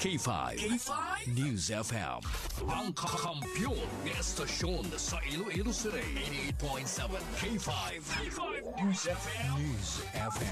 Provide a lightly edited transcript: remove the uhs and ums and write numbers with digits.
K5. K5 News FM. ang kakampiyon ng estasyon sa Iloilo City. 88.7 K5 News FM. News FM.